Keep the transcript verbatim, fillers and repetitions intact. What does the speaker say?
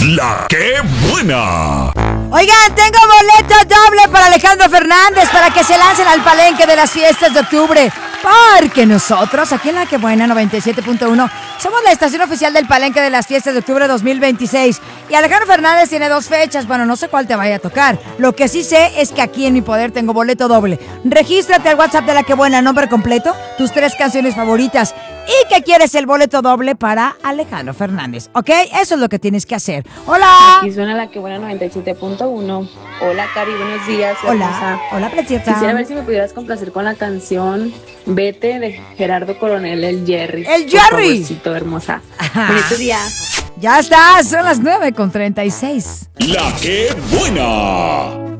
La que buena. Oigan, tengo boleto doble para Alejandro Fernández para que se lancen al palenque de las fiestas de octubre. Porque nosotros, aquí en La Que Buena noventa y siete punto uno, somos la estación oficial del palenque de las fiestas de octubre dos mil veintiséis. Y Alejandro Fernández tiene dos fechas. Bueno, no sé cuál te vaya a tocar. Lo que sí sé es que aquí en mi poder tengo boleto doble. Regístrate al WhatsApp de La Que Buena, nombre completo, tus tres canciones favoritas y que quieres el boleto doble para Alejandro Fernández, ¿ok? Eso es lo que tienes que hacer. ¡Hola! Aquí suena La Que Buena noventa y siete punto uno. Hola, Cari, buenos días. Hola, hermosa. hola, preciosa. Quisiera ver si me pudieras complacer con la canción Vete de Gerardo Coronel, el Jerry. ¡El Por Jerry! favorcito, hermosa. Bonito día. Ya está, son las nueve con treinta y seis. La que buena.